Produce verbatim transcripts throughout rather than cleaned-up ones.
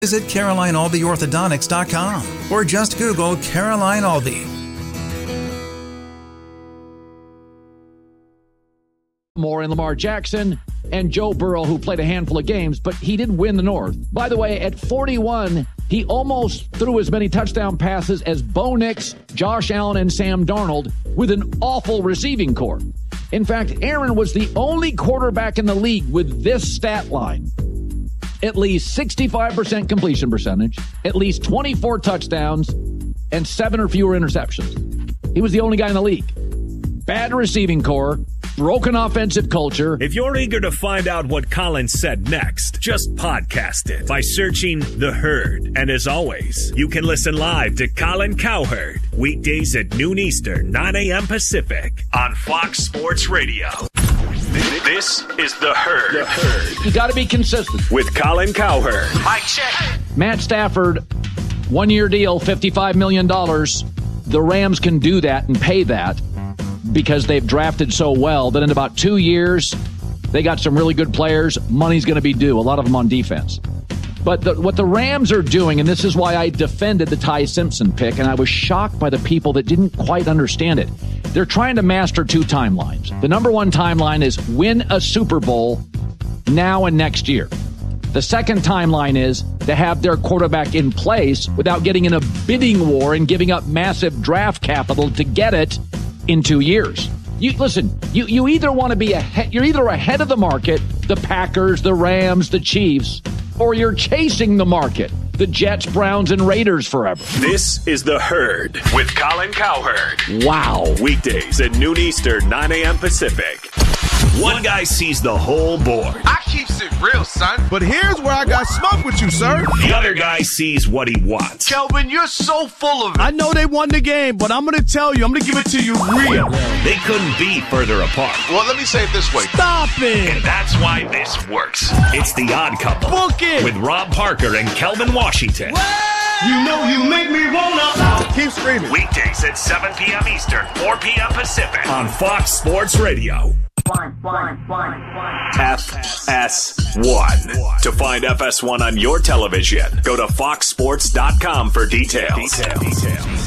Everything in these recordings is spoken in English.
Visit Caroline Albee Orthodontics dot com or just Google Caroline Albee. More in Lamar Jackson and Joe Burrow, who played a handful of games, but he didn't win the North. By the way, at forty-one, he almost threw as many touchdown passes as Bo Nix, Josh Allen, and Sam Darnold with an awful receiving corps. In fact, Aaron was the only quarterback in the league with this stat line. At least sixty-five percent completion percentage, at least twenty-four touchdowns, and seven or fewer interceptions. He was the only guy in the league. Bad receiving corps, broken offensive culture. If you're eager to find out what Colin said next, just podcast it by searching The Herd. And as always, you can listen live to Colin Cowherd weekdays at noon Eastern, nine a.m. Pacific on Fox Sports Radio. This is The Herd. The Herd. You got to be consistent. With Colin Cowherd. Mike check. Matt Stafford, one-year deal, fifty-five million dollars. The Rams can do that and pay that because they've drafted so well that in about two years, they got some really good players. Money's going to be due, a lot of them on defense. But the, what the Rams are doing, and this is why I defended the Ty Simpson pick, and I was shocked by the people that didn't quite understand it. They're trying to master two timelines. The number one timeline is win a Super Bowl now and next year. The second timeline is to have their quarterback in place without getting in a bidding war and giving up massive draft capital to get it in two years. You listen, you, you either want to be ahead, you're either ahead of the market, the Packers, the Rams, the Chiefs, or you're chasing the market, the Jets, Browns, and Raiders forever. This is The Herd with Colin Cowherd. Wow. Weekdays at noon Eastern, nine a.m. Pacific. One guy sees the whole board. I keeps it real, son. But here's where I got smoke with you, sir. The other guy sees what he wants. Kelvin, you're so full of it. I know they won the game, but I'm going to tell you, I'm going to give it to you real. They couldn't be further apart. Well, let me say it this way. Stop it. And that's why this works. It's The Odd Couple. Book it. With Rob Parker and Kelvin Washington. You know you make me wanna. Keep screaming. Weekdays at seven p.m. Eastern, four p.m. Pacific on Fox Sports Radio. One, one, one, one. F S one. To find F S one on your television, go to fox sports dot com for details. Details.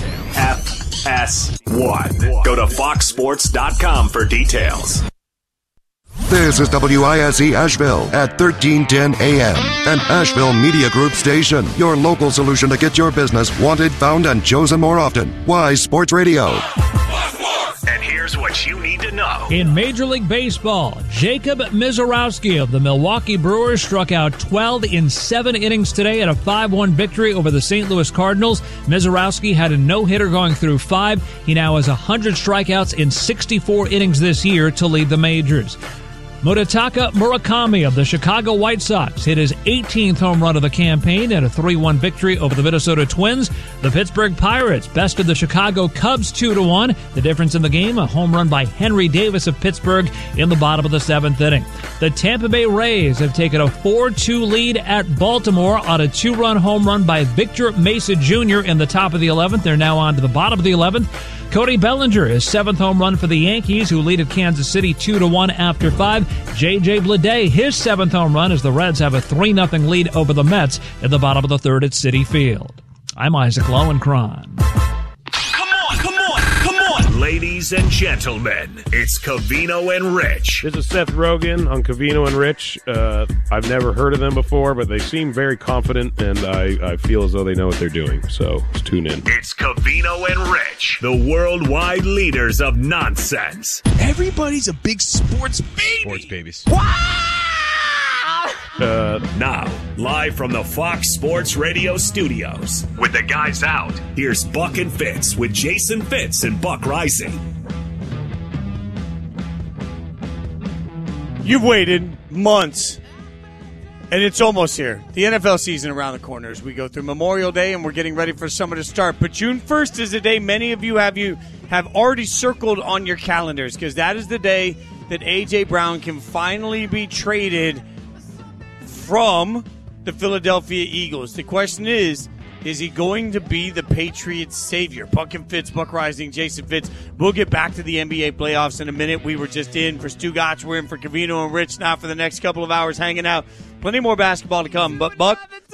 F S one. Go to fox sports dot com for details. This is W I S E Asheville at thirteen ten A M, an Asheville Media Group station. Your local solution to get your business wanted, found, and chosen more often. Wise Sports Radio. And here's what you need to know. In Major League Baseball, Jacob Misiorowski of the Milwaukee Brewers struck out twelve in seven innings today at a five one victory over the Saint Louis Cardinals. Misiorowski had a no-hitter going through five. He now has one hundred strikeouts in sixty-four innings this year to lead the majors. Murutaka Murakami of the Chicago White Sox hit his eighteenth home run of the campaign in a three one victory over the Minnesota Twins. The Pittsburgh Pirates bested the Chicago Cubs two to one. The difference in the game, a home run by Henry Davis of Pittsburgh in the bottom of the seventh inning. The Tampa Bay Rays have taken a four two lead at Baltimore on a two-run home run by Victor Mesa Junior in the top of the eleventh. They're now on to the bottom of the eleventh. Cody Bellinger, his seventh home run for the Yankees, who lead at Kansas City two to one after five. J J Bleday, his seventh home run as the Reds have a three nothing lead over the Mets in the bottom of the third at Citi Field. I'm Isaac Lowenkron. Come on, come on, come on. Ladies and gentlemen, it's Covino and Rich. This is Seth Rogen on Covino and Rich. Uh, I've never heard of them before, but they seem very confident, and I, I feel as though they know what they're doing. So let's tune in. It's Covino and Rich, the worldwide leaders of nonsense. Everybody's a big sports baby. Sports babies. Uh, now, live from the Fox Sports Radio studios, with the guys out, here's Buck and Fitz with Jason Fitz and Buck Rising. You've waited months, and it's almost here. The N F L season around the corner as we go through Memorial Day, and we're getting ready for summer to start. But June first is the day many of you have you have already circled on your calendars, because that is the day that A J. Brown can finally be traded from the Philadelphia Eagles. The question is, is he going to be the Patriots' savior? Buck and Fitz, Buck Rising, Jason Fitz. We'll get back to the N B A playoffs in a minute. We were just in for Stu Gotch. We're in for Covino and Rich now for the next couple of hours hanging out. Plenty more basketball to come. But, Buck,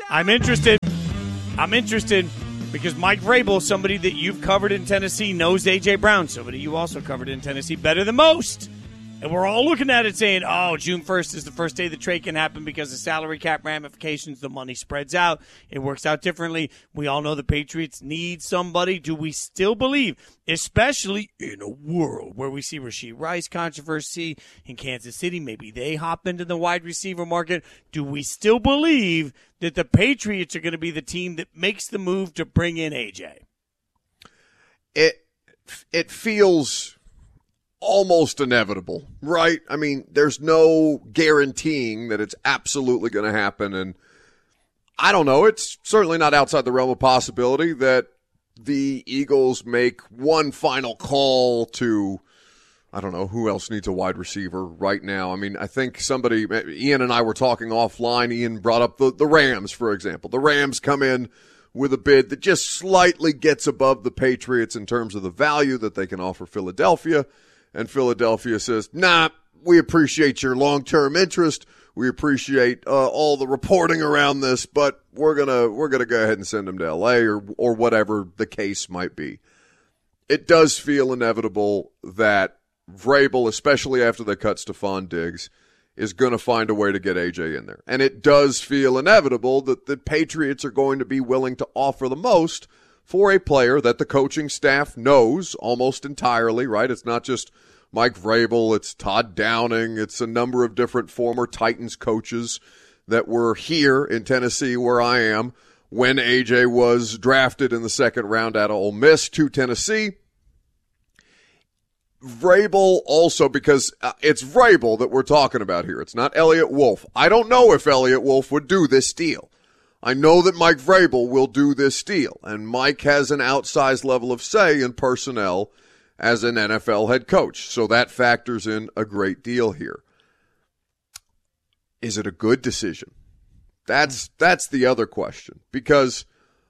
I'm interested. I'm interested because Mike Vrabel, somebody that you've covered in Tennessee, knows A J. Brown, somebody you also covered in Tennessee better than most. And we're all looking at it saying, oh, June first is the first day the trade can happen because of salary cap ramifications. The money spreads out. It works out differently. We all know the Patriots need somebody. Do we still believe, especially in a world where we see Rashee Rice controversy in Kansas City, maybe they hop into the wide receiver market. Do we still believe that the Patriots are going to be the team that makes the move to bring in A J? It, it feels almost inevitable, right? I mean, there's no guaranteeing that it's absolutely going to happen. And I don't know. It's certainly not outside the realm of possibility that the Eagles make one final call to, I don't know, who else needs a wide receiver right now? I mean, I think somebody, Ian and I were talking offline. Ian brought up the, the Rams, for example. The Rams come in with a bid that just slightly gets above the Patriots in terms of the value that they can offer Philadelphia. And Philadelphia says, nah, we appreciate your long-term interest. We appreciate uh, all the reporting around this, but we're gonna we're gonna go ahead and send him to L A or or whatever the case might be. It does feel inevitable that Vrabel, especially after they cut Stephon Diggs, is going to find a way to get A J in there. And it does feel inevitable that the Patriots are going to be willing to offer the most for a player that the coaching staff knows almost entirely, right? It's not just Mike Vrabel, it's Todd Downing, it's a number of different former Titans coaches that were here in Tennessee where I am when A J was drafted in the second round out of Ole Miss to Tennessee. Vrabel also, because it's Vrabel that we're talking about here. It's not Elliott Wolf. I don't know if Elliott Wolf would do this deal. I know that Mike Vrabel will do this deal, and Mike has an outsized level of say in personnel as an N F L head coach, so that factors in a great deal here. Is it a good decision? That's that's the other question, because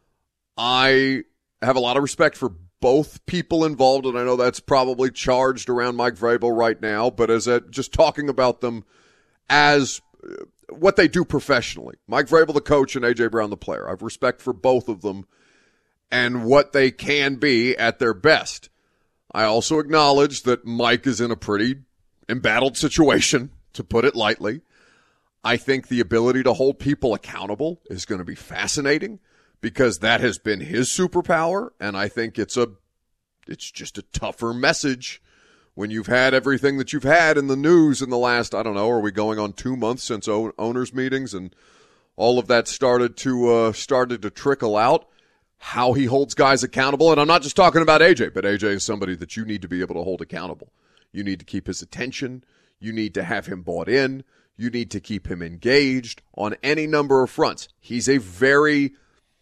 I have a lot of respect for both people involved, and I know that's probably charged around Mike Vrabel right now, but as a, just talking about them as what they do professionally. Mike Vrabel, the coach, and A J. Brown, the player. I have respect for both of them and what they can be at their best. I also acknowledge that Mike is in a pretty embattled situation, to put it lightly. I think the ability to hold people accountable is going to be fascinating because that has been his superpower, and I think it's a it's just a tougher message when you've had everything that you've had in the news in the last, I don't know, are we going on two months since owners' meetings and all of that started to uh, started to trickle out, how he holds guys accountable. And I'm not just talking about A J, but A J is somebody that you need to be able to hold accountable. You need to keep his attention. You need to have him bought in. You need to keep him engaged on any number of fronts. He's a very,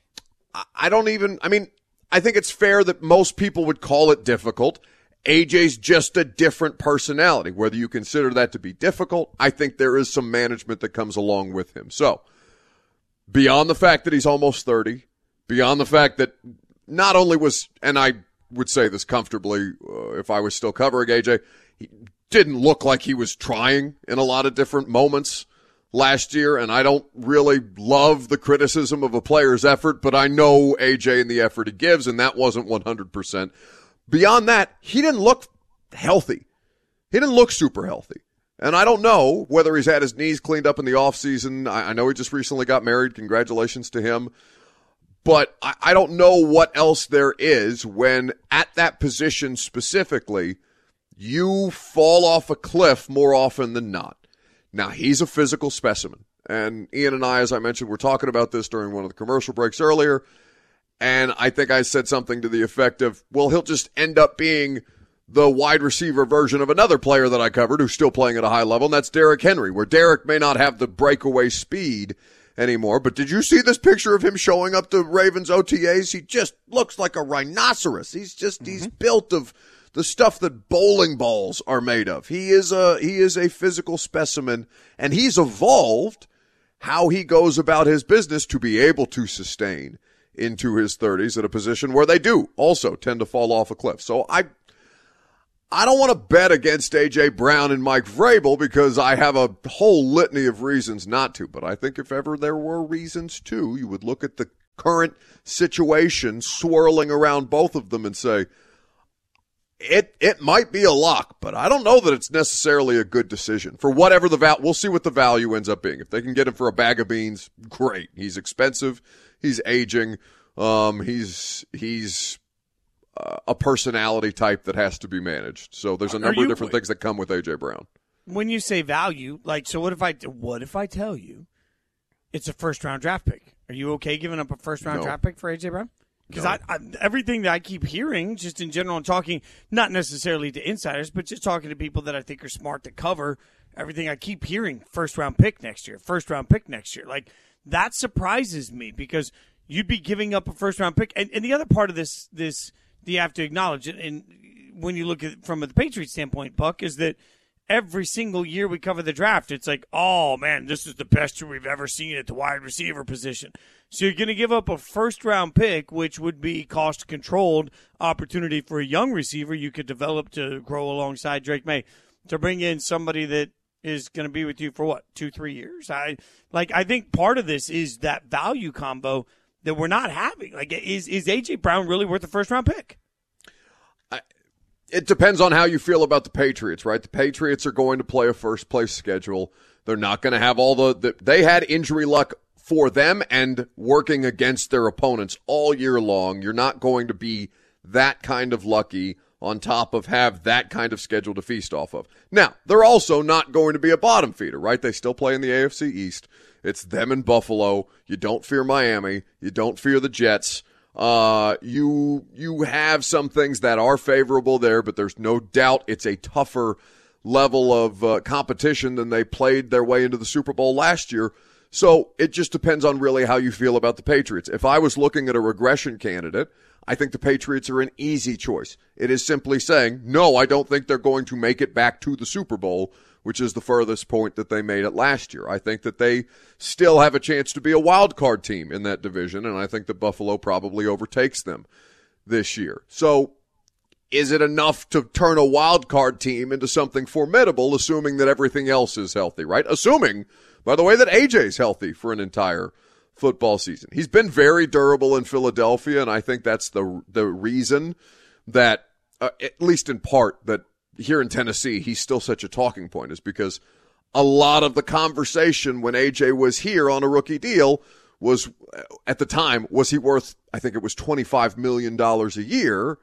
I don't even, I mean, I think it's fair that most people would call it difficult. A J's just a different personality. Whether you consider that to be difficult, I think there is some management that comes along with him. So, beyond the fact that he's almost thirty, beyond the fact that not only was, and I would say this comfortably uh, if I was still covering A J, he didn't look like he was trying in a lot of different moments last year, and I don't really love the criticism of a player's effort, but I know A J and the effort he gives, and that wasn't one hundred percent. Beyond that, he didn't look healthy. He didn't look super healthy. And I don't know whether he's had his knees cleaned up in the offseason. I, I know he just recently got married. Congratulations to him. But I, I don't know what else there is when at that position specifically, you fall off a cliff more often than not. Now, he's a physical specimen. And Ian and I, as I mentioned, were talking about this during one of the commercial breaks earlier. And I think I said something to the effect of, well, he'll just end up being the wide receiver version of another player that I covered who's still playing at a high level, and that's Derrick Henry, where Derrick may not have the breakaway speed anymore. But did you see this picture of him showing up to Ravens O T As? He just looks like a rhinoceros. He's just, mm-hmm. he's built of the stuff that bowling balls are made of. He is a, he is a physical specimen, and he's evolved how he goes about his business to be able to sustain into his thirties at a position where they do also tend to fall off a cliff. So I I don't want to bet against A J. Brown and Mike Vrabel because I have a whole litany of reasons not to. But I think if ever there were reasons to, you would look at the current situation swirling around both of them and say, it it might be a lock, but I don't know that it's necessarily a good decision for whatever the value. We'll see what the value ends up being. If they can get him for a bag of beans, great. He's expensive. He's aging. Um, he's he's uh, a personality type that has to be managed. So there's a number you, of different things that come with A J. Brown. When you say value, like, so what if I what if I tell you it's a first round draft pick? Are you okay giving up a first round No. draft pick for A J. Brown? Because No. I, I, everything that I keep hearing, just in general, and talking, not necessarily to insiders, but just talking to people that I think are smart to cover everything I keep hearing, first round pick next year, first round pick next year. Like, that surprises me because you'd be giving up a first round pick. And, and the other part of this, this you have to acknowledge, and, and when you look at it from the Patriots standpoint, Buck, is that every single year we cover the draft, it's like, oh, man, this is the best year we've ever seen at the wide receiver position. So you're going to give up a first-round pick, which would be cost-controlled opportunity for a young receiver you could develop to grow alongside Drake May, to bring in somebody that is going to be with you for, what, two, three years? I like. I think part of this is that value combo that we're not having. Like, is, is A J. Brown really worth a first-round pick? It depends on how you feel about the Patriots, right? The Patriots are going to play a first-place schedule. They're not going to have all the, the – they had injury luck for them and working against their opponents all year long. You're not going to be that kind of lucky on top of have that kind of schedule to feast off of. Now, they're also not going to be a bottom feeder, right? They still play in the A F C East. It's them and Buffalo. You don't fear Miami. You don't fear the Jets. Uh, you you have some things that are favorable there, but there's no doubt it's a tougher level of uh, competition than they played their way into the Super Bowl last year. So it just depends on really how you feel about the Patriots. If I was looking at a regression candidate, I think the Patriots are an easy choice. It is simply saying, no, I don't think they're going to make it back to the Super Bowl, which is the furthest point that they made it last year. I think that they still have a chance to be a wild card team in that division, and I think that Buffalo probably overtakes them this year. So is it enough to turn a wild card team into something formidable, assuming that everything else is healthy, right? Assuming, by the way, that A J's healthy for an entire football season. He's been very durable in Philadelphia, and I think that's the the reason that, uh, at least in part, that here in Tennessee, he's still such a talking point, is because a lot of the conversation when A J was here on a rookie deal was, at the time, was he worth, I think it was twenty-five million dollars a year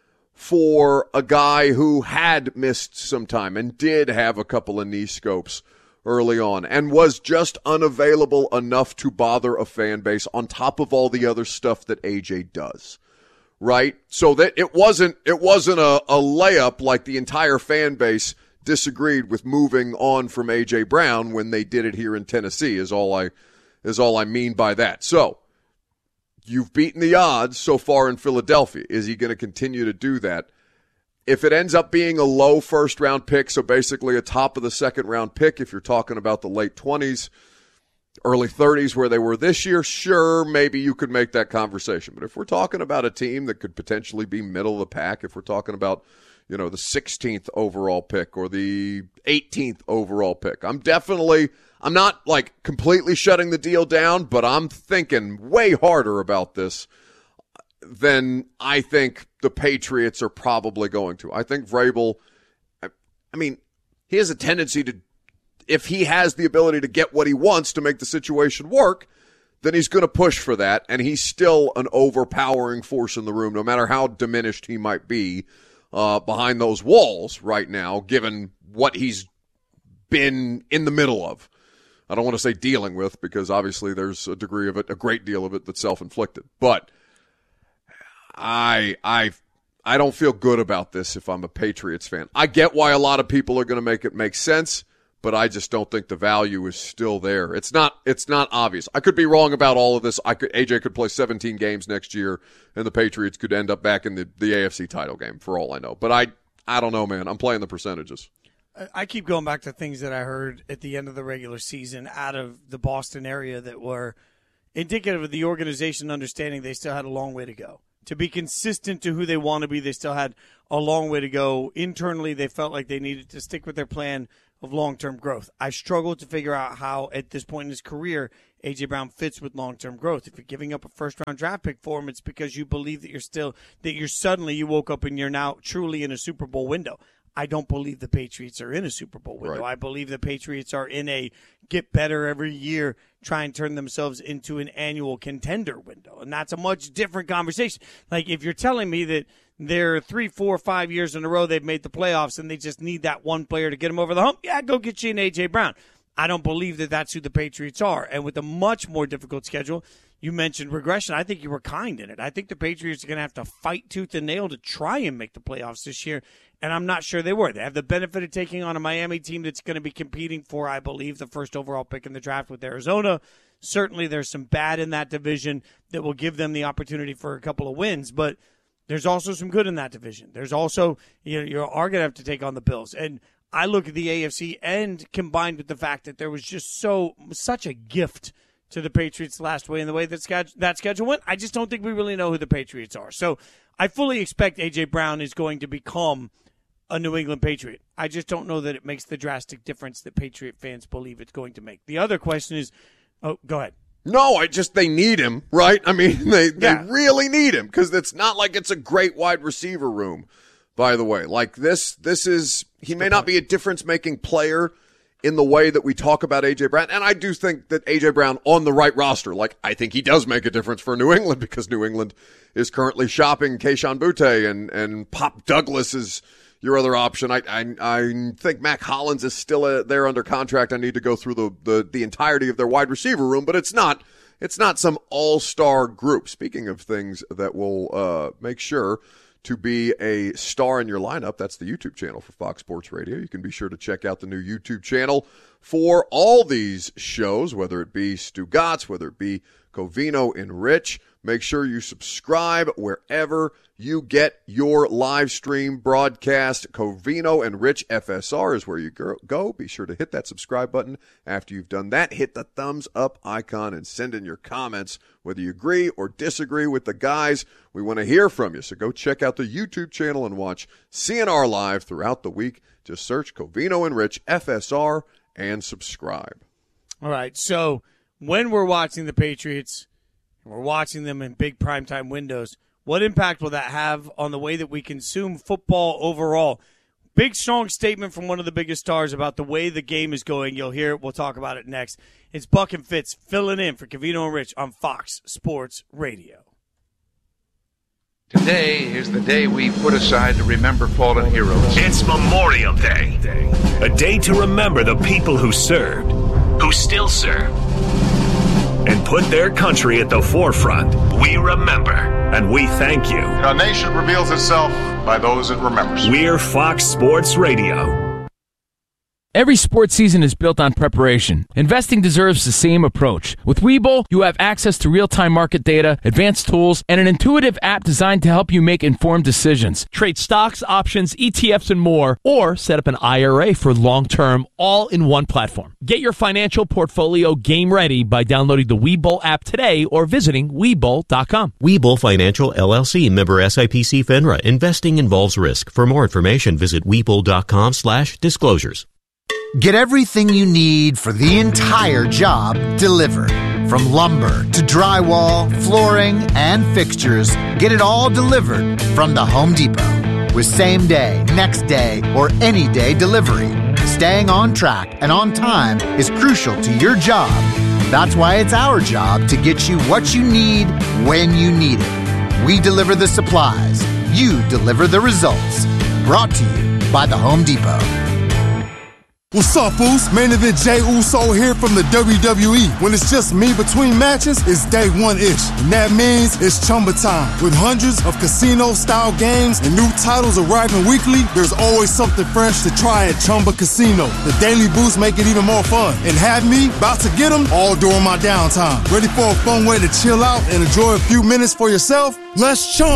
for a guy who had missed some time and did have a couple of knee scopes early on and was just unavailable enough to bother a fan base on top of all the other stuff that A J does. Right? So that it wasn't it wasn't a, a layup like the entire fan base disagreed with moving on from A J. Brown when they did it here in Tennessee is all I is all I mean by that. So you've beaten the odds so far in Philadelphia. Is he going to continue to do that? If it ends up being a low first round pick, so basically a top of the second round pick, if you're talking about the late twenties, early thirties where they were this year, sure, maybe you could make that conversation. But if we're talking about a team that could potentially be middle of the pack, if we're talking about, you know, the sixteenth overall pick or the eighteenth overall pick, I'm definitely, I'm not like completely shutting the deal down, but I'm thinking way harder about this than I think the Patriots are probably going to. I think Vrabel, I, I mean, he has a tendency to, if he has the ability to get what he wants to make the situation work, then he's going to push for that, and he's still an overpowering force in the room, no matter how diminished he might be uh, behind those walls right now, given what he's been in the middle of. I don't want to say dealing with, because obviously there's a degree of it, a great deal of it, that's self-inflicted. But I, I, I don't feel good about this if I'm a Patriots fan. I get why a lot of people are going to make it make sense, but I just don't think the value is still there. It's not, it's not obvious. I could be wrong about all of this. I could, A J could play seventeen games next year, and the Patriots could end up back in the, the A F C title game for all I know. But I, I don't know, man. I'm playing the percentages. I keep going back to things that I heard at the end of the regular season out of the Boston area that were indicative of the organization understanding they still had a long way to go. to be consistent to who they want to be. They still had a long way to go. Internally, they felt like they needed to stick with their plan of long-term growth. I struggle to figure out how, at this point in his career, A J. Brown fits with long-term growth. If you're giving up a first-round draft pick for him, it's because you believe that you're still, that you're suddenly, you woke up and you're now truly in a Super Bowl window. I don't believe the Patriots are in a Super Bowl window. Right. I believe the Patriots are in a get better every year, try and turn themselves into an annual contender window. And that's a much different conversation. Like, if you're telling me that they're three, four, five years in a row they've made the playoffs and they just need that one player to get them over the hump, yeah, go get you an A J. Brown. I don't believe that that's who the Patriots are. And with a much more difficult schedule, you mentioned regression. I think you were kind in it. I think the Patriots are going to have to fight tooth and nail to try and make the playoffs this year, and I'm not sure they were. They have the benefit of taking on a Miami team that's going to be competing for, I believe, the first overall pick in the draft with Arizona. Certainly there's some bad in that division that will give them the opportunity for a couple of wins, but there's also some good in that division. There's also, you know, you are going to have to take on the Bills. And I look at the A F C, and combined with the fact that there was just so such a gift to the Patriots last way in the way that schedule, that schedule went, I just don't think we really know who the Patriots are. So I fully expect A J. Brown is going to become a New England Patriot. I just don't know that it makes the drastic difference that Patriot fans believe it's going to make. The other question is, oh, go ahead. No, I just, they need him, right? I mean, they, Yeah. they really need him, because it's not like it's a great wide receiver room, by the way. Like, this, this is, he may not be a difference-making player in the way that we talk about A J. Brown. And I do think that A J. Brown on the right roster, like, I think he does make a difference for New England, because New England is currently shopping Kayshon Boutte, and, and Pop Douglas is your other option. I, I, I think Mac Hollins is still uh, there under contract. I need to go through the, the, the entirety of their wide receiver room, but it's not, it's not some all-star group. Speaking of things that will, uh, make sure to be a star in your lineup, that's the YouTube channel for Fox Sports Radio. You can be sure to check out the new YouTube channel for all these shows, whether it be Stugotz, whether it be Covino and Rich. Make sure you subscribe wherever you get your live stream broadcast. Covino and Rich F S R is where you go. Be sure to hit that subscribe button. After you've done that, hit the thumbs up icon and send in your comments, whether you agree or disagree with the guys. We want to hear from you, so go check out the YouTube channel and watch C N R Live throughout the week. Just search Covino and Rich F S R and subscribe. All right, so when we're watching the Patriots, and we're watching them in big primetime windows, what impact will that have on the way that we consume football overall? Big, strong statement from one of the biggest stars about the way the game is going. You'll hear it. We'll talk about it next. It's Buck and Fitz filling in for Covino and Rich on Fox Sports Radio. Today is the day we put aside to remember fallen heroes. It's Memorial Day, a day to remember the people who served, who still serve, and put their country at the forefront. We remember, and we thank you. A nation reveals itself by those it remembers. We're Fox Sports Radio. Every sports season is built on preparation. Investing deserves the same approach. With Webull, you have access to real-time market data, advanced tools, and an intuitive app designed to help you make informed decisions. Trade stocks, options, E T Fs, and more, or set up an I R A for long-term, all in one platform. Get your financial portfolio game ready by downloading the Webull app today or visiting Webull dot com. Webull Financial, L L C, member S I P C FINRA. Investing involves risk. For more information, visit Webull dot com slash disclosures. Get everything you need for the entire job delivered. From lumber to drywall, flooring, and fixtures, get it all delivered from the Home Depot. With same day, next day, or any day delivery, staying on track and on time is crucial to your job. That's why it's our job to get you what you need when you need it. We deliver the supplies. You deliver the results. Brought to you by the Home Depot. What's up, Foos? Main event Jey Uso here from the W W E. When it's just me between matches, it's day one-ish. And that means it's Chumba time. With hundreds of casino-style games and new titles arriving weekly, there's always something fresh to try at Chumba Casino. The daily boosts make it even more fun. And have me about to get them all during my downtime. Ready for a fun way to chill out and enjoy a few minutes for yourself? Let's Chumba.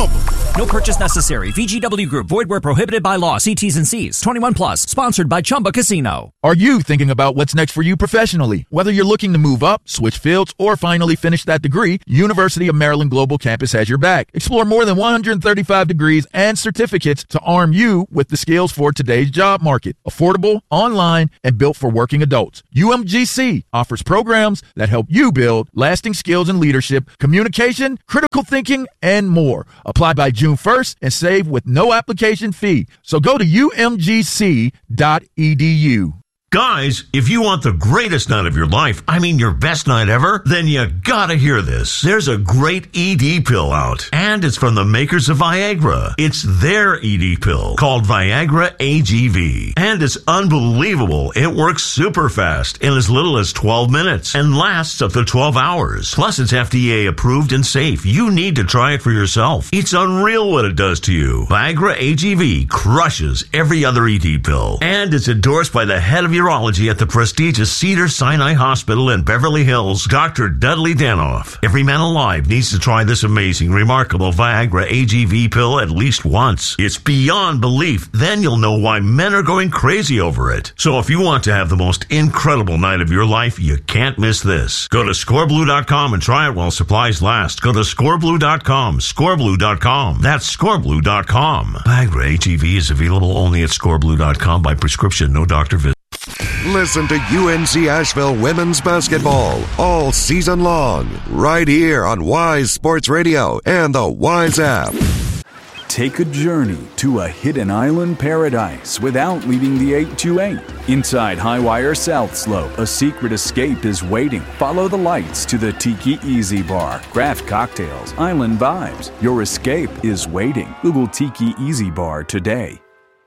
No purchase necessary. V G W Group. Void where prohibited by law. See T's and C's. twenty-one plus. Sponsored by Chumba Casino. Are you thinking about what's next for you professionally? Whether you're looking to move up, switch fields, or finally finish that degree, University of Maryland Global Campus has your back. Explore more than one hundred thirty-five degrees and certificates to arm you with the skills for today's job market. Affordable, online, and built for working adults. U M G C offers programs that help you build lasting skills in leadership, communication, critical thinking, and more. Apply by June first and save with no application fee. So go to U M G C dot E D U. Guys, if you want the greatest night of your life, I mean your best night ever, then you gotta hear this. There's a great E D pill out, and it's from the makers of Viagra. It's their E D pill called Viagra A G V, and it's unbelievable. It works super fast in as little as twelve minutes and lasts up to twelve hours. Plus, it's F D A approved and safe. You need to try it for yourself. It's unreal what it does to you. Viagra A G V crushes every other E D pill, and it's endorsed by the head of your urology at the prestigious Cedars-Sinai Hospital in Beverly Hills, Doctor Dudley Danoff. Every man alive needs to try this amazing, remarkable Viagra A G V pill at least once. It's beyond belief. Then you'll know why men are going crazy over it. So if you want to have the most incredible night of your life, you can't miss this. Go to score blue dot com and try it while supplies last. Go to score blue dot com, score blue dot com. That's score blue dot com. Viagra A G V is available only at score blue dot com by prescription, no doctor visit. Listen to U N C Asheville women's basketball all season long, right here on Wise Sports Radio and the Wise app. Take a journey to a hidden island paradise without leaving the eight two eight. Inside Highwire South Slope, a secret escape is waiting. Follow the lights to the Tiki Easy Bar. Craft cocktails, island vibes. Your escape is waiting. Google Tiki Easy Bar today.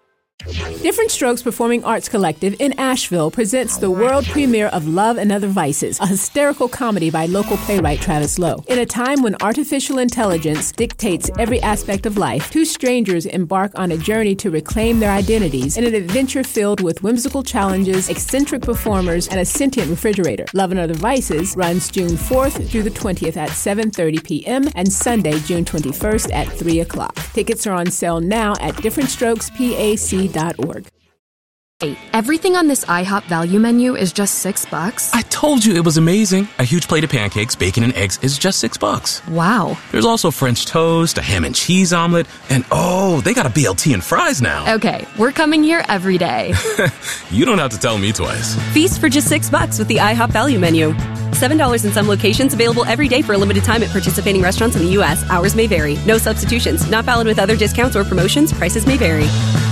Different Strokes Performing Arts Collective in Asheville presents the world premiere of Love and Other Vices, a hysterical comedy by local playwright Travis Lowe. In a time when artificial intelligence dictates every aspect of life, two strangers embark on a journey to reclaim their identities in an adventure filled with whimsical challenges, eccentric performers, and a sentient refrigerator. Love and Other Vices runs June fourth through the twentieth at seven thirty p.m. and Sunday, June twenty-first at three o'clock. Tickets are on sale now at different strokes pac dot org. Everything on this IHOP value menu is just six bucks? I told you it was amazing. A huge plate of pancakes, bacon, and eggs is just six bucks. Wow. There's also French toast, a ham and cheese omelet, and oh, they got a B L T and fries now. Okay, we're coming here every day. You don't have to tell me twice. Feast for just six bucks with the IHOP value menu. seven dollars in some locations, available every day for a limited time at participating restaurants in the U S. Hours may vary. No substitutions. Not valid with other discounts or promotions. Prices may vary.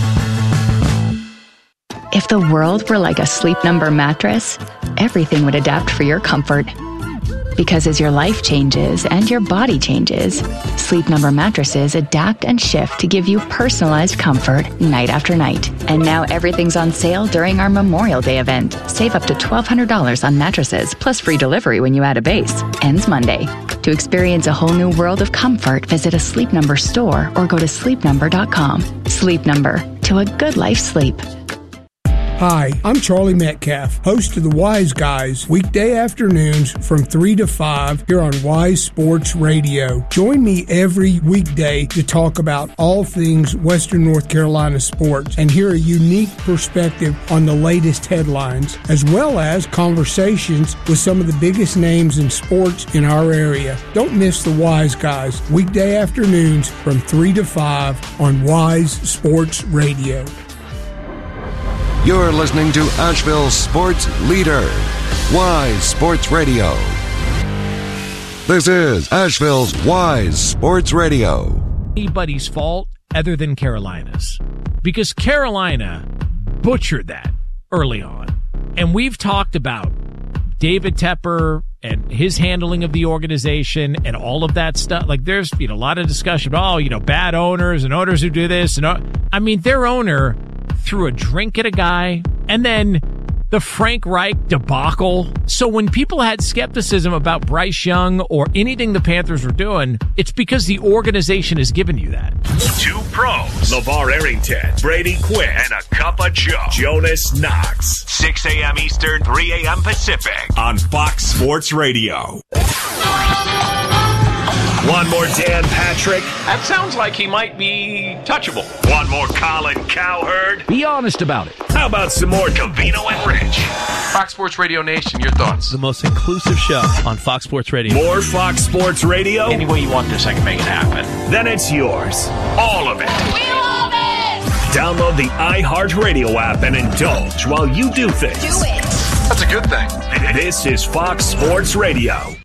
If the world were like a Sleep Number mattress, everything would adapt for your comfort. Because as your life changes and your body changes, Sleep Number mattresses adapt and shift to give you personalized comfort night after night. And now everything's on sale during our Memorial Day event. Save up to twelve hundred dollars on mattresses, plus free delivery when you add a base. Ends Monday. To experience a whole new world of comfort, visit a Sleep Number store or go to sleep number dot com. Sleep Number. To a good life sleep. Hi, I'm Charlie Metcalf, host of the Wise Guys, weekday afternoons from three to five here on Wise Sports Radio. Join me every weekday to talk about all things Western North Carolina sports and hear a unique perspective on the latest headlines, as well as conversations with some of the biggest names in sports in our area. Don't miss the Wise Guys, weekday afternoons from three to five on Wise Sports Radio. You're listening to Asheville's sports leader, Wise Sports Radio. This is Asheville's Wise Sports Radio. Anybody's fault other than Carolina's. Because Carolina butchered that early on. And we've talked about David Tepper and his handling of the organization and all of that stuff. Like, there's, you know, a lot of discussion about, oh, you know, bad owners and owners who do this. And I mean, their owner threw a drink at a guy, and then the Frank Reich debacle. So when people had skepticism about Bryce Young or anything the Panthers were doing, it's because the organization has given you that. Two pros, LeVar Arrington, Brady Quinn, and a cup of Joe, Jonas Knox. six a.m. Eastern, three a.m. Pacific on Fox Sports Radio. Want more Dan Patrick? That sounds like he might be touchable. Want more Colin Cowherd? Be honest about it. How about some more Covino and Rich? Fox Sports Radio Nation, your thoughts? The most inclusive show on Fox Sports Radio. More Fox Sports Radio? Any way you want this, I can make it happen. Then it's yours. All of it. We love it! Download the iHeartRadio app and indulge while you do things. Do it. That's a good thing. This is Fox Sports Radio.